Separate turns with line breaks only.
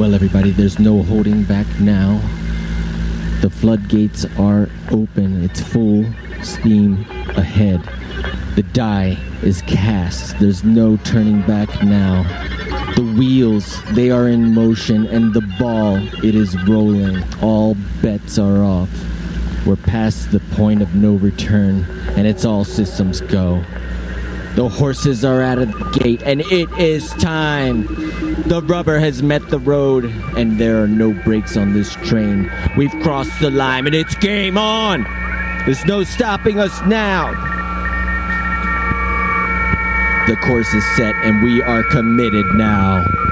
Well, everybody, there's no holding back now. The floodgates are open. It's full steam ahead. The die is cast. There's no turning back now. The wheels, they are in motion, and the ball, it is rolling. All bets are off. We're past the point of no return, and it's all systems go. The horses are at the gate, and it is time. The rubber has met the road, and there are no brakes on this train. We've crossed the line, and it's game on. There's no stopping us now. The course is set, and we are committed now.